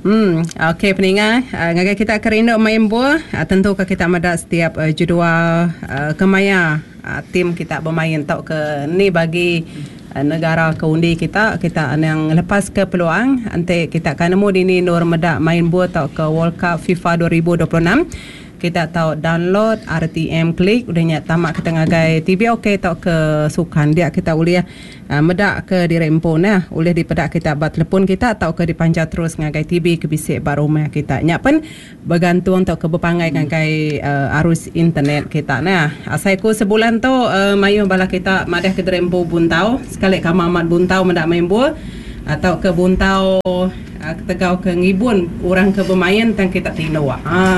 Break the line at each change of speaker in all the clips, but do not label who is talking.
Okey pendengar, ngagai kita kerinduk main bola, tentu ke kita ada setiap jadual kemaya tim kita bermain tau ke ni bagi negara ke undi kita yang lepas ke peluang nanti kita akan nemu di ni nur medak main bola tau ke World Cup FIFA 2026. Kita tahu download RTM klik udahnya tamak kita ngagai TV okey tau ke sukan dia kita boleh medak ke di rempo nah boleh di pedak kita bat telefon kita tau ke dipanjat terus ngagai TV ke bisik baru rumah kita nyak pun bergantung tau ke berpangai ngagai arus internet kita nah asaiku sebulan tu mayu bala kita madah ke rempo buntau sekali ka mamat buntau medak main bola atau ke buntau tegau ke ngibun orang ke bermain tang kita tino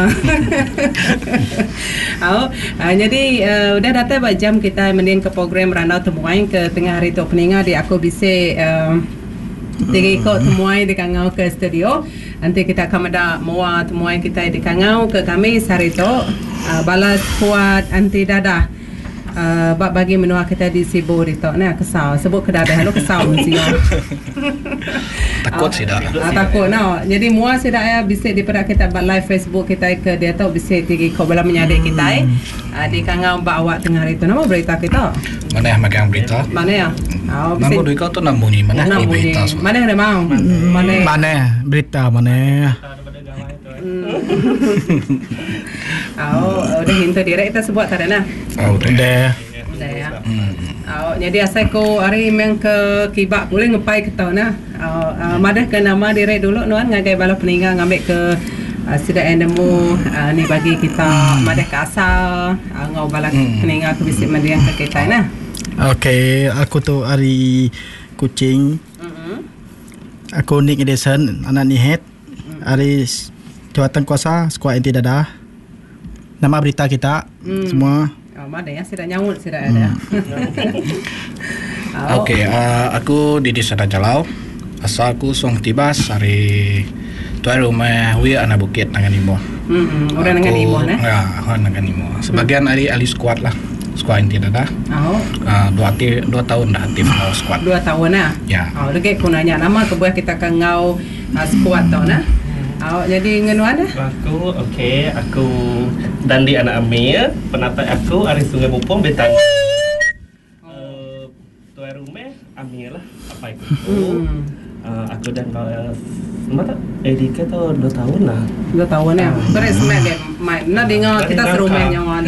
jadi udah datang jam kita mending ke program Randau Temuai ke tengah hari tu peningat di aku bisa tiga ikut temuai di Kangau ke studio nanti kita akan ada mua temuai kita di Kangau ke kami hari tu balas kuat anti dadah bagi menua kita di Sibur itu nah kesal sebut ke dadah lo kesal mesti
takut sih dah
takut no jadi mua sih dah ya bisa diperak kita buat live Facebook kita ke dia tahu bisa tinggi kau bala menyadek kita di Kangau bawa tengah itu nama berita kita
mana yang magang berita
mana ya
nama duit kau tu nambunyi mana berita
mana yang mau
mana berita mana
udah hintu direct kita sebut tadi nah
udah
ya jadi asaiku hari memang ke kibak boleh ngepai ke tahun nah madah ke nama direct dulu nuan ngagai bala peninggal ngambil ke sudah endemu ni bagi kita madah ke asal ngau bala peninggal ke bisik mendiang ke kita nah
okey aku tu hari kucing aku Nick Edison anak Nihet hari jawatan kuasa skuad anti dadah nama berita kita semua
mana ya sudah nyawut sudah ada
okey aku Didi Sada Jalau asal aku Song Tibas hari tuai rumah wi anak bukit Nanganimo
orang Nanganimo nah
ya orang Nanganimo sebagian ahli skuad lah skuad anti dadah 2 tahun dah aktif skuad
2 tahun nah
ya
lagi aku nanya nama kebuah kita kan ngau skuad tau nah jadi ngenuan dah.
Aku Dandi anak Amir, penatai aku Ari Sungai Bupong Betang. Tuan rumah Amir lah apa itu. Aku dan mata Edika tu 2 tahun lah.
2 tahun ya. Beres mak dia. Nak dengar kita serumah yang ada.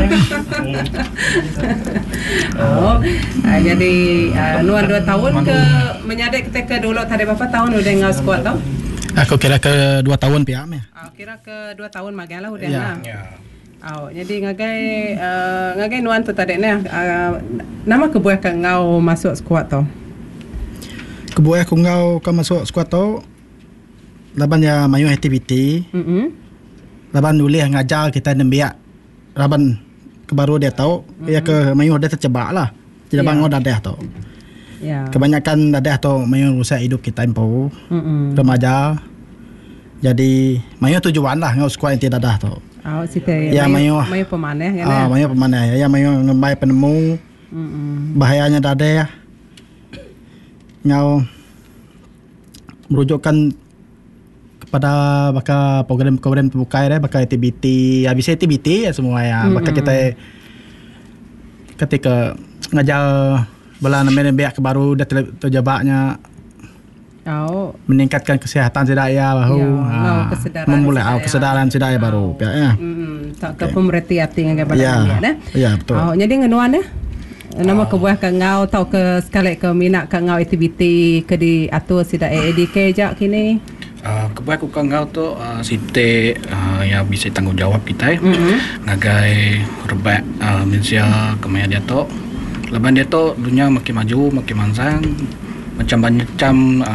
Jadi nuan 2 tahun ke menyadek kita dulu tadi berapa tahun udah ngau skuad tau?
Aku kira ke 2 tahun pihak meh.
Kira ke 2 tahun magalah udah nah. Jadi ngagai nuan tu tadi nah nama kebuah ke ngau masuk skuad tu.
Kebuah aku ngau ke masuk skuad tu. Laban ya mayu aktiviti. Laban boleh ngajar kita nembiak. Laban kebaru dia tahu ya ke mayu dia tercebak lah. Tidak bangun dadah tu. Ya. Kebanyakan dadah tu mayu rusak hidup kita empu remaja. Jadi mayu tujuan lah ngau skuad anti dadah tu.
Ya mayu pemanah ya.
Mayu pemanah ya mayu ngembai penemu. Bahayanya dadah. Ngau merujukkan kepada bakal program terbuka ya bakal aktiviti habis aktiviti ya semua ya bakal kita ketika ngajar bala namanya ke baru dah terjebaknya meningkatkan kesihatan sedaya baru memulai kesedaran sedaya baru ya
tak ke pemerhati hati dengan bala dah
ya betul
jadi ngenuan dah nama kebuah ke ngau tau ke sekali ke minat ke ngau aktiviti ke di atur sida EDK jak kini
kebuah aku ke ngau tu site yang bisa tanggungjawab kita ngagai rebak mensia kemaya dia tu leban dia tu dunia makin maju makin mansang macam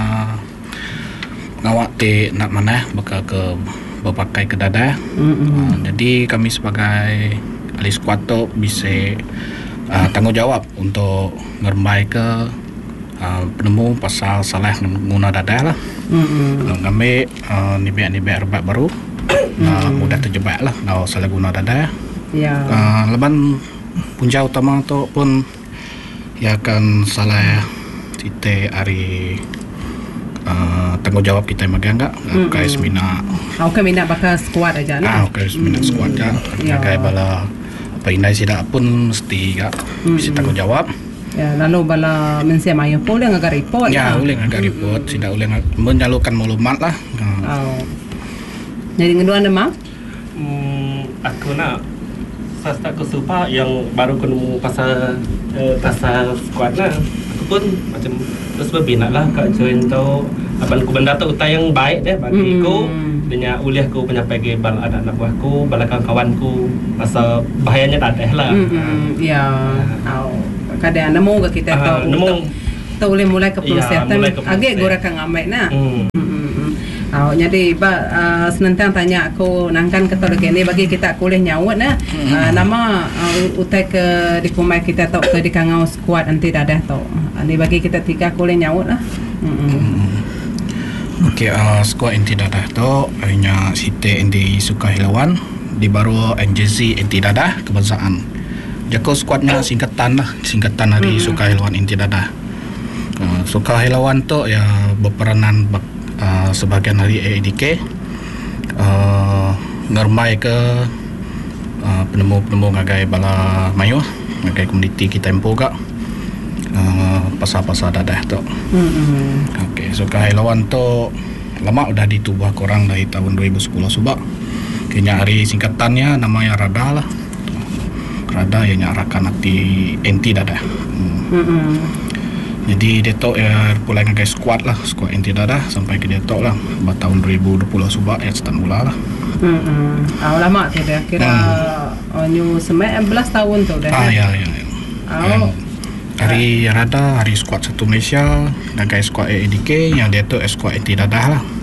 ngawak te nak mana bakal ke berpakai ke dadah jadi kami sebagai ahli skuad tu bisa tanggungjawab untuk ngerembai ke penemu pasal salah guna dadah lah kami nibek rebak baru mudah terjebak lah kalau salah guna dadah leban punca utama tu pun ya akan salah cite hari tanggungjawab kita megang gak UKS Mina.
Okay, Mina bakal squad aja lah.
UKS Mina squad gak. Ngagai bala apa indai sidak pun mesti gak bisa tanggungjawab.
Ya, lalu bala mensia mayu boleh ngagak report.
Ya, boleh ngagak report, tidak boleh menyalurkan maklumat lah.
Jadi kedua nama?
Aku nak sasta aku supa yang baru aku nemu pasal squad lah. Aku pun macam terus berbina lah kat join tau apa aku benda tu utai yang baik deh bagi aku. Dengan uliah aku penyampai ke bal anak-anak buahku, bala kawan-kawanku pasal bahayanya tak ada lah.
Ya. Kadang nemu ke kita tahu tahu boleh mulai ke proses agak gorakan amai nah. Jadi senantang tanya aku nangkan ketua ni bagi kita kuliah nyawat nah. Nama utai ke di kumai kita tahu ke di kangau squad nanti dadah tahu. Ni bagi kita 3 kuliah nyawat lah.
Okey, squad inti dadah tu hanya Siti Inti Sukahilawan di baru NJZ Inti Dadah Kebangsaan. Jako squadnya singkatan dari Sukahilawan Inti Dadah. Sukahilawan tu ya berperanan sebagian dari AEDK ngermai ke penemu-penemu ngagai bala mayu ngagai komuniti kita empo gak pasal-pasal dadah tu. Okey, Sukahilawan tu lama udah ditubuh korang dari tahun 2010 sebab kena hari singkatannya namanya Rada lah. Rada yang nyarakan hati enti dadah. Jadi dia tok ya pulai ngagai squad enti dadah sampai ke dia tok lah tahun 2020 subak ya start mula lah.
Lama tu dah kira new 19 tahun tu dah.
Ya. Hari Rada, hari squad satu Malaysia, ngagai squad AEDK yang dia tok squad enti dadah lah.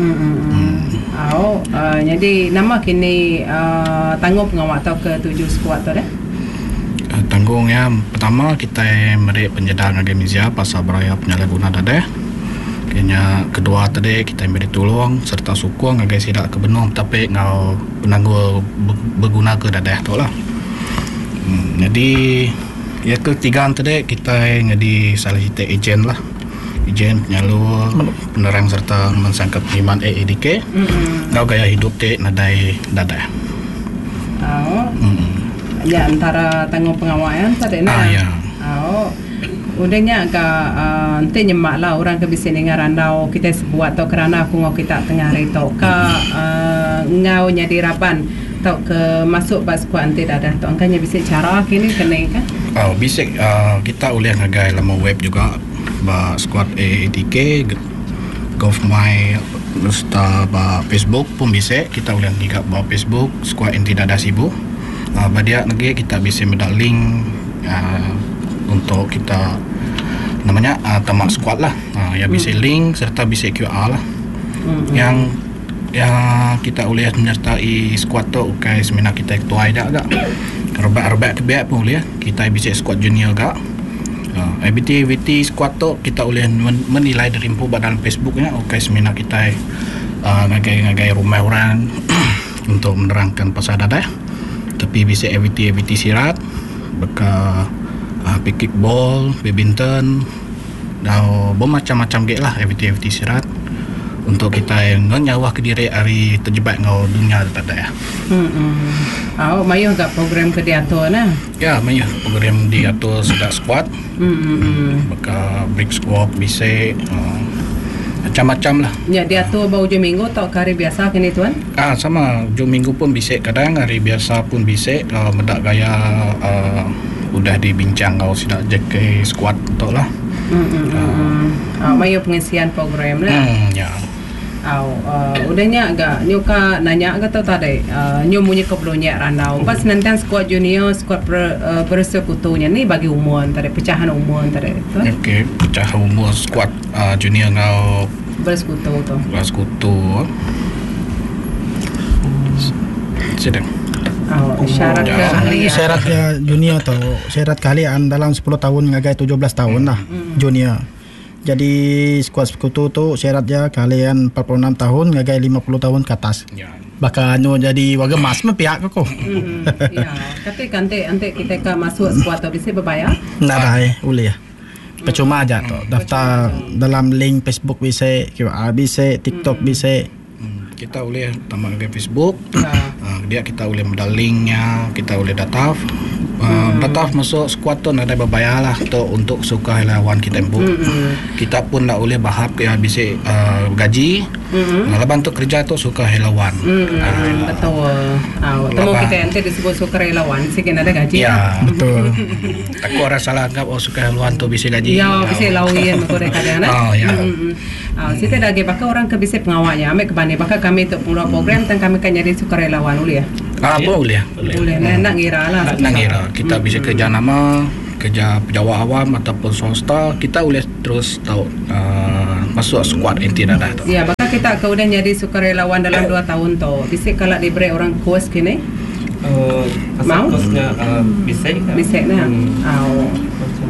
Jadi nama kini tanggung pengawal atau ke 7 squad tu dah.
Tanggung yang pertama kita meri penjedaan ngagai Mizia pasal beraya penyalahguna dadah. Kena kedua tadi kita beri tolong serta sukung ngagai sidak kebenuh tapi ngau penanggung berguna ke dadah tu lah. Jadi yang ketiga tadi kita ngadi salah satu ejen lah. Ejen penyalur penerang serta mensangkap iman AEDK. Ngau gaya hidup te nadai dadah. Ya antara tanggung pengawalan tadi nah. Ya.
Udahnya agak nanti nyemak lah orang ke bising dengan randau kita sebuat atau kerana aku ngau kita tengah hari tau ka ngau nyadi raban tau ke masuk bas kuat nanti dadah tau angkanya bising cara kini kena kan?
Bising kita boleh ngagai lama web juga ba squad AEDK GovMy serta ba Facebook pun bisa kita boleh ngigap ba Facebook squad enti dadah Sibu. Badia lagi kita bisa mendak link untuk kita namanya tamak squad lah. Ya bisa link serta bisa QR lah. Yang kita boleh menyertai squad tu UKS Mina kita ketua dah agak. Rebak kebiak pun boleh kita bisa squad junior agak. Aktiviti squad tu kita boleh menilai dari info dalam Facebooknya UKS Mina kita ngagai rumah orang untuk menerangkan pasal dadah. Tapi bisa aktiviti sirat beka kickball, badminton dan macam-macam gek lah aktiviti sirat untuk kita yang nyawa ke diri hari terjebak ngau dunia tak ada ya.
Mayu agak program ke diatur nah.
Ya, mayu program diatur sudah squad. Beka break squad bisa macam-macam lah.
Ya diatur bau hujung minggu atau hari biasa kini tuan?
Sama hujung minggu pun bisa, kadang hari biasa pun bisa. Medak gaya udah dibincang kau sudah jaga squad tu lah.
Mayu pengisian program lah.
Ya.
Udahnya agak nyuka nanya agak tahu tadi nyu punya kebelunya randau. Pas nanti squad junior, squad bersekutunya ni bagi umur tadi pecahan umur tadi.
Okey, pecahan umur squad junior ngau
bersekutu tu.
Bersekutu. Sedang.
Syaratnya junior tu syarat kalian dalam 10 tahun ngagai 17 tahun lah junior. Jadi skuad sekutu tu syaratnya kalian 46 tahun ngagai 50 tahun ke atas.
Ya.
Bakal jadi warga mas pihak aku.
Ya, tapi nanti kita ke masuk skuad tu bisa berbayar?
Nah, boleh ya. Percuma aja tu. Daftar dalam link Facebook bisa, QR bisa, TikTok bisa.
Kita boleh tambah ke Facebook. Dia kita boleh modal linknya, kita boleh data. Data masuk squad tu ada berbayar lah tu untuk suka lawan kita empu. Kita pun tak boleh bahap ya bisa gaji. Lepas tu kerja tu suka lawan.
Betul. Temu kita nanti disebut suka relawan, sikit ada gaji.
Ya,
betul.
Aku orang salah anggap suka lawan tu bisa gaji.
Ya, bisa lawan aku kadang nak.
Oh ya.
Kita dah bakal orang ke bisa pengawalnya, ambil ke mana? Bakal kami tu pengurus program dan kami kan jadi sukarelawan boleh ya?
Boleh.
Boleh. Nak ngira lah.
Nak ngira. Kita bisa kerja nama, kerja pejabat awam ataupun swasta, kita boleh terus tahu masuk squad inti dah tu.
Ya, bakal kita kemudian jadi sukarelawan dalam 2 tahun tu. Bisa kalau diberi orang kos kini? Mau?
Kosnya bisa.
Bisa nah.
Macam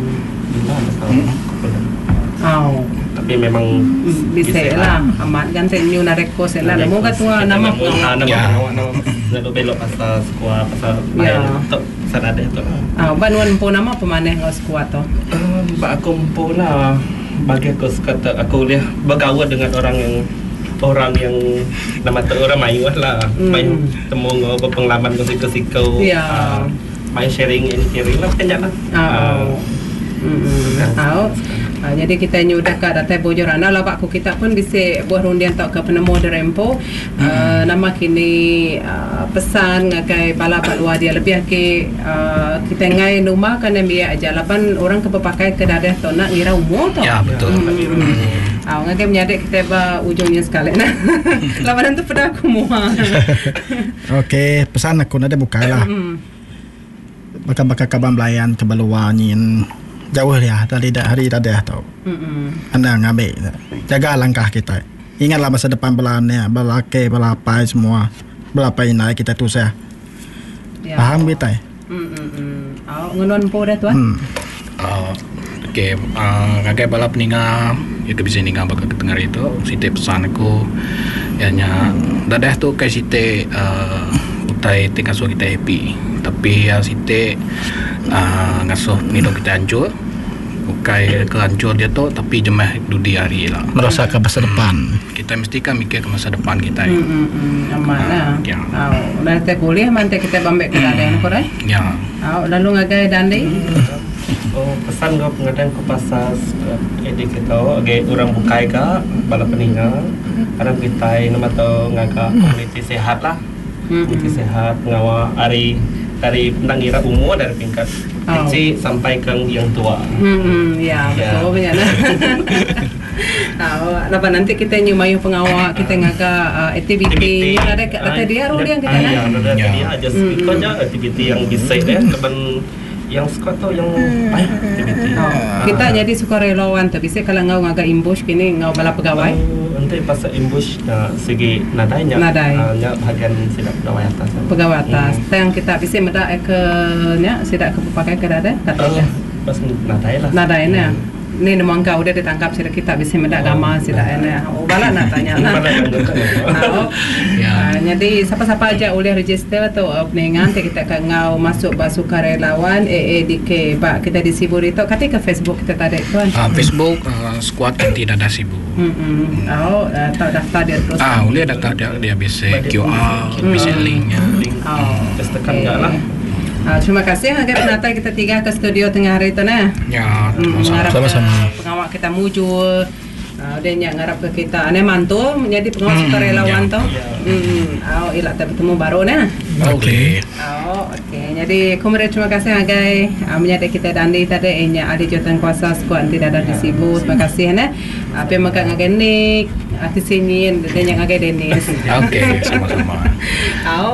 tapi memang
bisa lah. Amat kan tenyu narek kos lah. Namun ketua nama
lalu belok pasal squad pasal main tu pasal ada tu.
Banuan po nama pemaneh ngau squad tu.
Mbak aku empu lah. Bagi aku kata aku boleh bergaul dengan orang yang nama tu orang mayu lah. Main temu ngau pengalaman kau main sharing lah banyak lah.
Jadi kita nyudah ke data bojoran lah pak kita pun bisa buat rundian tak ke penemu derempo nama kini pesan ngakai bala balua dia lebih ke kita ngai rumah kan biar aja lapan orang kepakai ke dadah tu nak ngira umur tu
ya betul
ngakai menyadik kita ba ujungnya sekali nah lapan tu pada aku muah.
Okey, pesan aku ada buka lah bakal kaban belayan ke baluanyin jauh dia dari hari dadah tau. Anda ngambil jaga langkah kita. Ingatlah masa depan belannya, belake, belapai semua. Belapai naik kita tu saya. Faham kita?
Ngenon po dah tuan.
Okey, kakek balap ninga, ya ke bisa ninga bakal kedengar itu. Site pesan aku, ianya dadah tu kai site utai ngasuh kita happy. Tapi ya site ngasuh minum kita hancur. Bukai kehancur dia tu tapi jemah dudi hari lah.
Merasakan masa depan.
Kita mesti kan mikir ke masa depan kita.
Amat lah.
Ya.
Nanti kuliah nanti kita bambek ke dadah nak orang.
Ya.
Lalu ngagai dandi.
Pesan kau pengadaan ke pasal edik kita agak orang bukai ke bala peninggal. Kadang kita nama tu ngaga komuniti sehat lah. Komuniti sehat ngawal hari dari penangira umur dari tingkat kecil sampai ke yang tua.
Ya betul banyak lah. Lepas nanti kita nyumayu pengawal kita ngaga aktiviti ada dia rule yang kita nak.
Ada dia aja ikutnya aktiviti yang bisa deh lepas yang suka tu yang aktiviti.
Kita jadi sukarelawan tu bisa kalau ngau ngaga imbush kini ngau bala pegawai.
Nanti pasal imbush segi nadainya bahagian sidak pegawai atas.
Pegawai atas. Yang kita bisa medak ke nya sidak ke pakai ke dada katanya.
Pas nadai lah.
Nadainya. Ni nama engkau udah ditangkap sidak kita bisa medak gamma sidak ene. Bala nak tanya lah. Jadi siapa-siapa aja boleh register tu openingan kita akan ngau masuk sukarelawan AADK pak kita di Sibu itu ketika Facebook kita tadi tuan.
Facebook squad inti dadah Sibu.
Tak daftar dia terus.
Boleh daftar dia bisa QR, bisa linknya.
Just tekan enggak lah.
Terima kasih agak penata kita tiga ke studio tengah hari itu nah.
Ya,
sama-sama.
Pengawal kita mujur. Dia yang ngarap ke kita. Ane mantu menjadi pengawal sukarelawan tu. Ilah bertemu baru nah.
Okey.
Okey. Jadi kemudian terima kasih agai menyadari kita dandi tadi enya ahli jawatan kuasa skuad anti dadah di Sibu. Terima kasih nah. Apa makan agai ni arti sini dan yang agai Dennis.
Okey, sama-sama.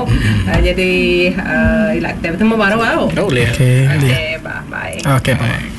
Jadi ilah kita bertemu baru.
Boleh.
Okey.
Bye.
Okey, bye.